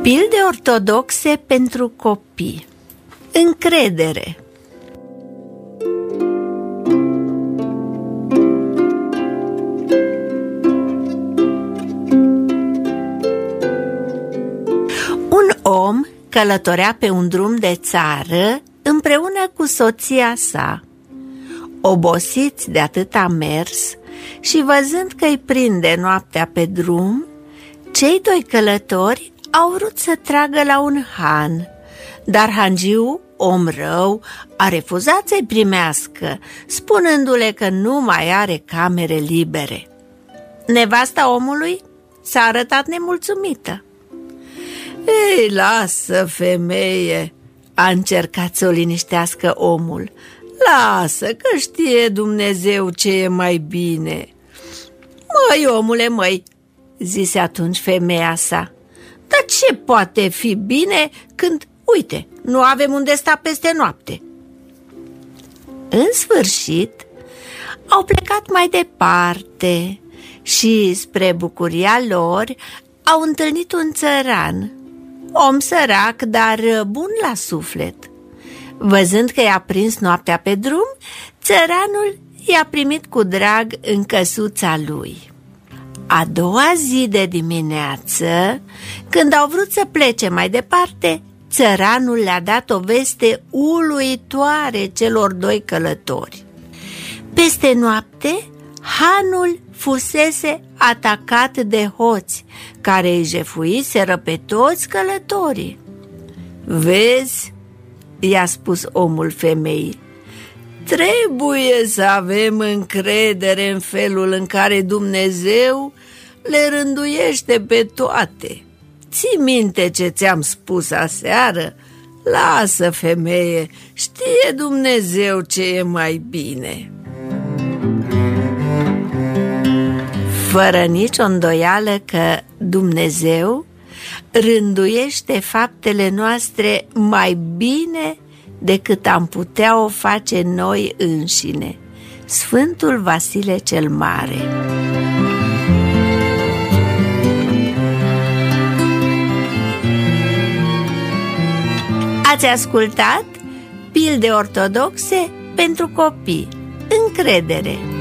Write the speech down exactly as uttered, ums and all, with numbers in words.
Pilde ortodoxe pentru copii. Încredere. Un om călătorea pe un drum de țară împreună cu soția sa. Obosiți de atâta mers și văzând că îi prinde noaptea pe drum, cei doi călători au vrut să tragă la un han, dar hangiul, om rău, a refuzat să-i primească, spunându-le că nu mai are camere libere. Nevasta omului s-a arătat nemulțumită. Ei, lasă, femeie, a încercat să o liniștească omul. Lasă, că știe Dumnezeu ce e mai bine. Măi, omule, măi, zise atunci femeia sa, dar ce poate fi bine când, uite, nu avem unde sta peste noapte? În sfârșit, au plecat mai departe și, spre bucuria lor, au întâlnit un țăran, om sărac, dar bun la suflet. Văzând că i-a prins noaptea pe drum, țăranul i-a primit cu drag în căsuța lui. A doua zi de dimineață, când au vrut să plece mai departe, țăranul le-a dat o veste uluitoare celor doi călători. Peste noapte, hanul fusese atacat de hoți, care îi jefuiseră pe toți călătorii. Vezi, i-a spus omul femeii, trebuie să avem încredere în felul în care Dumnezeu le rânduiește pe toate. Ții minte ce ți-am spus aseară? Lasă, femeie, știe Dumnezeu ce e mai bine. Fără nicio îndoială că Dumnezeu rânduiește faptele noastre mai bine decât am putea o face noi înșine. Sfântul Vasile cel Mare. Ați ascultat Pilde ortodoxe pentru copii. Încredere.